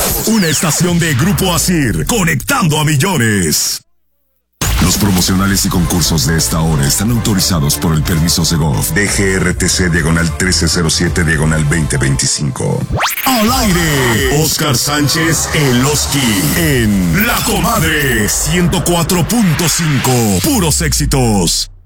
Una estación de Grupo Asir, conectando a millones. Los promocionales y concursos de esta hora están autorizados por el permiso Segov DGRTC /1307/2025. Al aire, Oscar Sánchez El Oski en La Comadre 104.5. Puros éxitos.